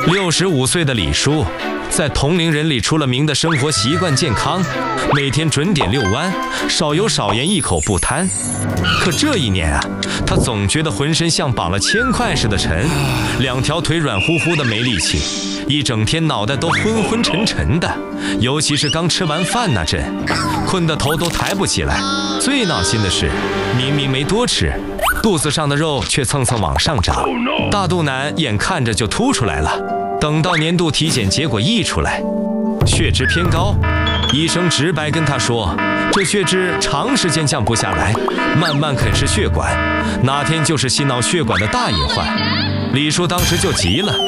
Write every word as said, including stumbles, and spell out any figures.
六十五岁的李叔，在同龄人里出了名的生活习惯健康，每天准点遛弯，少油少盐，一口不贪。可这一年啊，他总觉得浑身像绑了铅块似的沉，两条腿软乎乎的没力气，一整天脑袋都昏昏沉沉的，尤其是刚吃完饭那阵，困得头都抬不起来。最闹心的是，明明没多吃，肚子上的肉却蹭蹭往上涨，大肚腩眼看着就凸出来了。等到年度体检结果一出来，血脂偏高，医生直白跟他说，这血脂长时间降不下来，慢慢啃噬血管，哪天就是心脑血管的大隐患。李叔当时就急了。